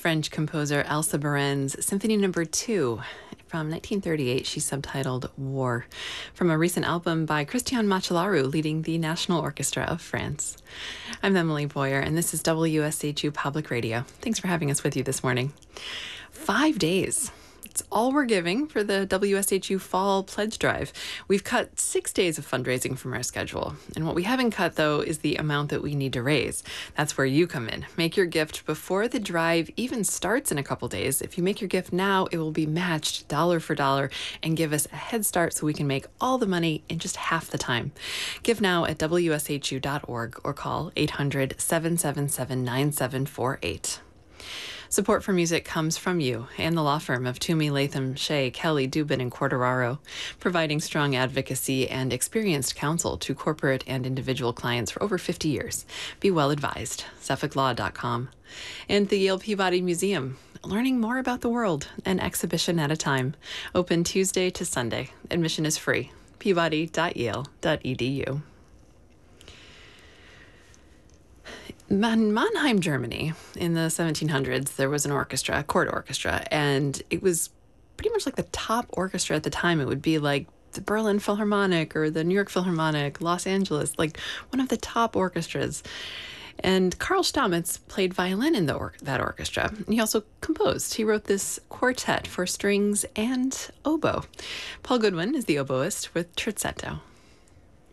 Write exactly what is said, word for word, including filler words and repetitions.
French composer Elsa Baren's Symphony Number Two from nineteen thirty-eight. She's subtitled War, from a recent album by Christian Machelaru, leading the National Orchestra of France. I'm Emily Boyer, and this is W S H U Public Radio. Thanks for having us with you this morning. Five days. It's all we're giving for the W S H U Fall Pledge Drive. We've cut six days of fundraising from our schedule. And what we haven't cut, though, is the amount that we need to raise. That's where you come in. Make your gift before the drive even starts in a couple days. If you make your gift now, it will be matched dollar for dollar and give us a head start so we can make all the money in just half the time. Give now at W S H U dot org or call eight hundred, seven seven seven, nine seven four eight. Support for music comes from you and the law firm of Toomey, Latham, Shea, Kelly, Dubin, and Quartararo, providing strong advocacy and experienced counsel to corporate and individual clients for over fifty years. Be well advised. Suffolk Law dot com. And the Yale Peabody Museum, learning more about the world, an exhibition at a time. Open Tuesday to Sunday. Admission is free. Peabody dot yale dot e d u. In Mannheim, Germany, in the seventeen hundreds, there was an orchestra, a court orchestra, and it was pretty much like the top orchestra at the time. It would be like the Berlin Philharmonic or the New York Philharmonic, Los Angeles, like one of the top orchestras. And Karl Stamitz played violin in the or- that orchestra. He also composed. He wrote this quartet for strings and oboe. Paul Goodwin is the oboist with Terzetto.